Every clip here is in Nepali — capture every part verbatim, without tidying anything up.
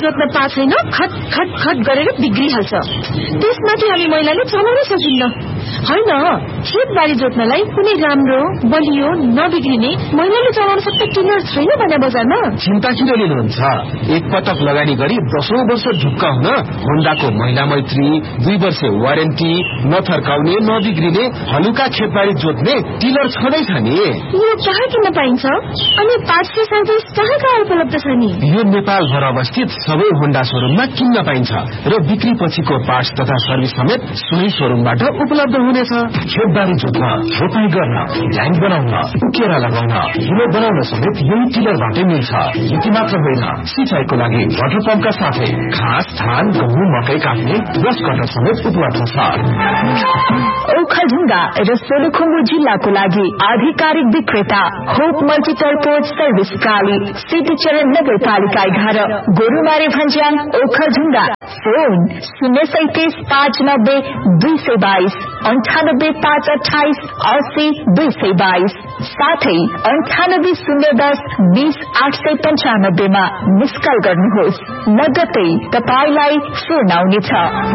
जोत्न पाछैन खट खट खट गरेर बिग्रिहाल्छ। त्यसमाथि हामी महिलाले चलाउनै सकिन्न। होइन, खेतबारी जोत्नलाई कुनै राम्रो बलियो नबिग्रिने महिलाले चलाउन सक्ने टिलर छैन भने बजारमा। चिन्ता किन लिनुहुन्छ? एक पटक लगानी गरी दशौं वर्ष ढुक्क हुन होन्डाको महिला मैत्री, दुई वर्ष वारेन्टी, नथर्काउने नबिग्रिने हलुका खेतबारी जोत्ने टिलर छँदैछ नि। यो कहाँ किन्न पाइन्छ अनि पार्ट्सको सर्भिस कहाँ कहाँ उपलब्ध छ नि? यो नेपालभर अवस्थित सबै होन्डा शोरूममा किन्न पाइन्छ र बिक्री पछिको पार्ट्स तथा सर्भिस समेत सोही शोरूमबाट उपलब्ध हुनेछ। खेतबारी जोत्न, रोपाई गर्न, ल्यान्ड बनाउन, उकेरा लगाउन, हिलो बनाउन समेत यही टिलरबाटै मिल्छ। यति मात्र होइन, सिंचाईको लागि वाटर पम्पका साथै घाँस, धान, गहुँ, मकै काट्ने ब्रस कटर समेत उपलब्ध छ। ओखलढुङ्गा र सोलुखुम्बु जिल्लाको लागि आधिकारिक विक्रेता होप मल्टिपर्पज सर्भिस प्राली, सिद्धिचरण नगरपालिका एघार, गोरुमारे भन्ज्याङ, ओखलढुङ्गा। फोन शून्य सैतिस पाँच नब्बे दुई सय बाइस, अन्ठानब्बे पाँच अठाइस अस्सी दुई सय बाइस, साथै अन्ठानब्बे शून्य दस बीस आठ सय पन्चानब्बेमा मिस कल गर्नुहोस्। नगदै तपाईलाई फोन आउनेछ।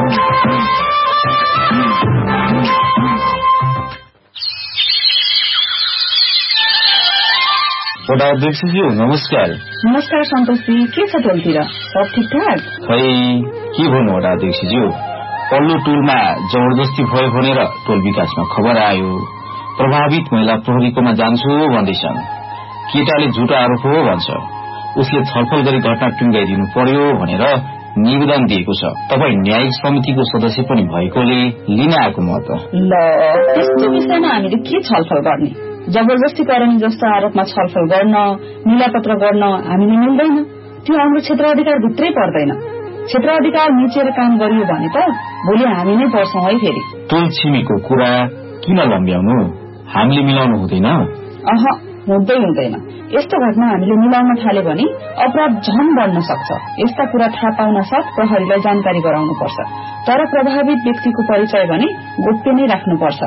वडा अध्यक्षज्यू नमस्कार। नमस्कार सन्तोषजी, के छ टोलतिर? सब ठिकठाक? खै के भन्नु वडा अध्यक्षज्यू, पल्लो टोलमा जबरजस्ती भयो भनेर टोल विकासमा खबर आयो। प्रभावित महिला प्रहरीकोमा जान्छु भन्दैछन्। केटाले झुटो आरोप हो भन्छ। उसले छलफल गरी घटना टुङ्गाइदिनु पर्यो भनेर निवेदन दिएको छ। तपाईँ न्यायिक समितिको सदस्य पनि भएकोले लिन आएको म त। ल, त्यस्तो विषयमा हामीले के छलफल गर्ने? जबरजस्ती गर्ने जस्तो आरोपमा छलफल गर्न, मिलापत्र गर्न हामीले मिल्दैन। त्यो हाम्रो क्षेत्र अधिकार भित्रै पर्दैन। क्षेत्र अधिकार मिचेर काम गरियो भने त भोलि हामी नै पर्छौं है फेरि। टोल छिमेको कुरा किन लम्ब्याउनु? हामीले मिलाउनु हुँदैन? अह, हुँदै हुँदैन। यस्तो घटना हामीले मिलाउन थाल्यो भने अपराध झन बढ्न सक्छ। यस्ता कुरा थाहा पाउन साथ प्रहरीलाई जानकारी गराउनुपर्छ। तर प्रभावित व्यक्तिको परिचय भने गोप्य नै राख्नुपर्छ।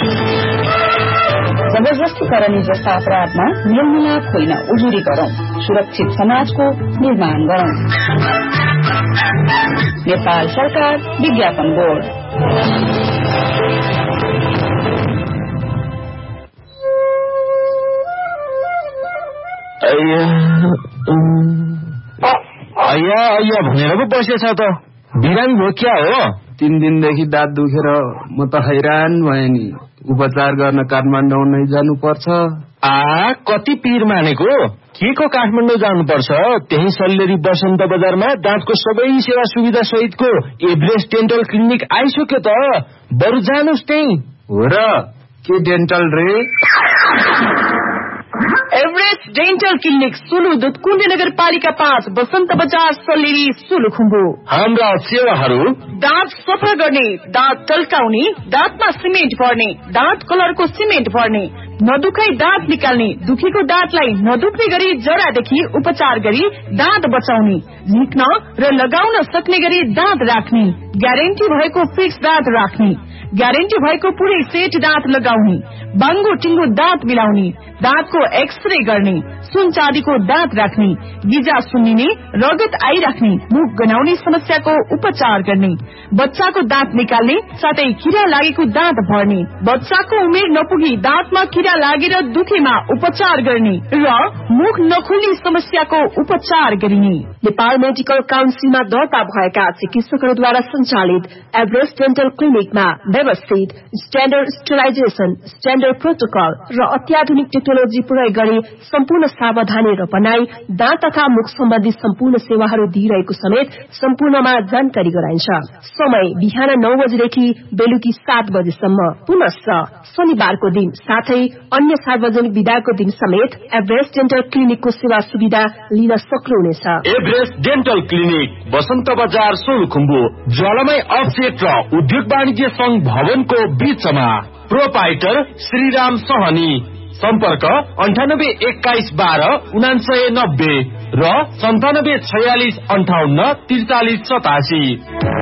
जबरजस्ती गर्ने जस्ता अपराधमा मेलमिलाप होइन, उजुरी गरौं। सुरक्षित समाजको निर्माण गरौं। नेपाल सरकार विज्ञापन बोर्ड। अయ్యా अయ్या भनेर पो बसेछ त। बिरामी भयो क्या हो? तीन दिनदेखि दाँत दुखेर म त हैरान भए नि। उपचार गर्न काठमाडौँ नै जानुपर्छ। आ कति पीर मानेको? के को काठमाडौँ जानुपर्छ? त्यही सल्लेरी बसन्त बजारमा दाँतको सबै सेवा सुविधा सहितको एभरेस्ट डेन्टल क्लिनिक आइसक्यो त। बरु जानुस् त्यही। हो र, के डेन्टल रे? Everest dental clinic Sulu Dudhkund नगरपालिका पाँच, बसन्त बजार, सल्लेरी, सुलुखुम्बु। हाम्रा सेवाहरू: दाँत सफा गर्ने, दाँत टल्काउने, दाँतमा सिमेन्ट भर्ने, दाँत कलरको सिमेन्ट भर्ने, नदुखाई दाँत निकाल्ने, दुखेको दाँतलाई नदुख्ने गरी जरादेखि उपचार गरी दाँत बचाउने, झिक्न र लगाउन सक्ने गरी दाँत राख्ने, ग्यारेन्टी भएको फिक्स दाँत राख्ने, ग्यारेन्टी भएको पुरै सेट दाँत लगाउने, बाङ्गो टिङ्गो दाँत मिलाउने, दाँतको एक्सरे गर्ने, सुन चाँदीको दाँत राख्ने, गिजा सुन्निने, रगत आइराख्ने, मुख गनाउने समस्याको उपचार गर्ने, बच्चाको दाँत निकाल्ने, साथै किरा लागेको दाँत भर्ने, बच्चाको उमेर नपुगी दाँतमा किरा लागेर दुखेमा उपचार गर्ने र मुख नखुल्ने समस्याको उपचार गरिने। नेपाल मेडिकल काउन्सिलमा दर्ता भएका चिकित्सकहरूद्वारा सञ्चालित एभरेस्ट डेन्टल क्लिनिकमा व्यवस्थित स्ट्याण्डर्ड स्टेलाइजेसन, स्ट्याण्डर्ड प्रोटोकल र अत्याधुनिक टेक्नोलोजी प्रयोग गरी सम्पूर्ण सावधानी र बनाई दाँत तथा मुख सम्बन्धी सम्पूर्ण सेवाहरू दिइरहेको समेत सम्पूर्णमा जानकारी गराइन्छ। समय बिहान नौ बजेदेखि बेलुकी सात बजेसम्म। पुनश्च शनिबारको दिन साथै अन्य सार्वजनिक विदाको दिन समेत एभरेस्ट डेन्टल क्लिनिकको सेवा सुविधा लिन सक्नुहुनेछ। एभरेस्ट डेन्टल क्लिनिक, बसन्त बजार, सोलुखुम्बु, ज्वालामाई अफसेट र उद्योग वाणिज्य संघ भवनको बीचमा। प्रोपाइटर श्रीराम सहनी। सम्पर्क अन्ठानब्बे एक्काइस बाह्र उनासय नब्बे र सन्तानब्बे छयालिस अन्ठाउन्न त्रिचालिस सतासी।